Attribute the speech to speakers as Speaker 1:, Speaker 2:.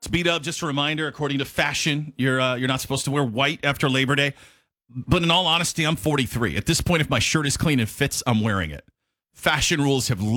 Speaker 1: B-Dub, just a reminder, according to fashion, you're not supposed to wear white after Labor Day. But in all honesty, I'm 43. At this point, if my shirt is clean and fits, I'm wearing it. Fashion rules have